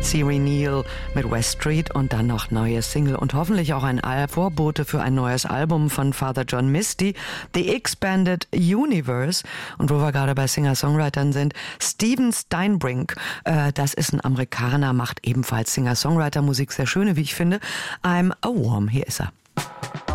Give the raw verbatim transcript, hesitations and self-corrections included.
Siri Neal mit West Street und dann noch neue Single und hoffentlich auch ein Al- Vorbote für ein neues Album von Father John Misty, The Expanded Universe. Und wo wir gerade bei Singer-Songwritern sind, Steven Steinbrink, äh, das ist ein Amerikaner, macht ebenfalls Singer-Songwriter-Musik, sehr schöne, wie ich finde. I'm a Worm, hier ist er.